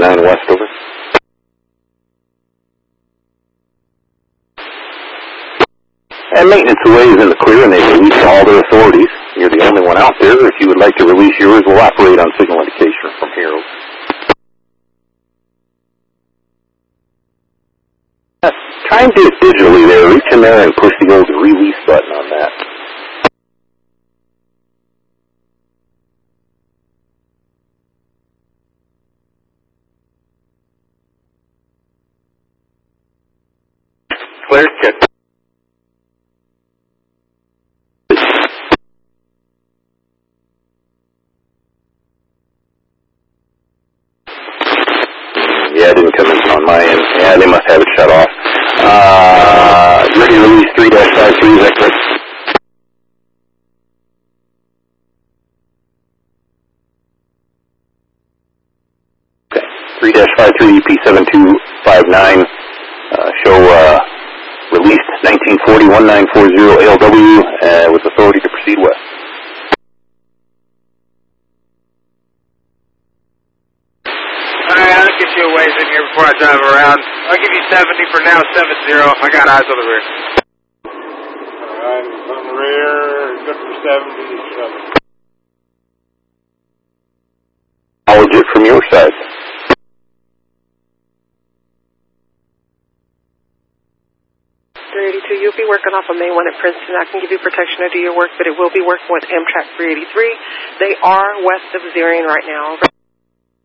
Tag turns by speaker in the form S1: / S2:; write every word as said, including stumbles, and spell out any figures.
S1: thirty-nine west, over. And maintenance away is in the clear, and they've released all their authorities. You're the only one out there. If you would like to release yours, we'll operate on signal indication from here. Try and do it digitally there. Reach in there and push the old release button on that. Clear, check. Yeah, it didn't come in on my end. Yeah, they must have it shut off. Uh, ready to release three dash five three, is that correct? Okay. three dash five three P seven two five nine, uh, show, uh, released nineteen forty, nineteen forty L W, uh, with authority to proceed west.
S2: Alright, I'll get you a ways in here before I drive around. I'll give you seventy for now, seven zero. I got eyes on the rear. Alright, on the rear, good for seventy-seven.
S1: Acknowledge it from your side.
S3: three eighty-two, you'll be working off of Main one at Princeton. I can give you protection to do your work, but it will be working with Amtrak three eighty-three. They are west of Zerion right now.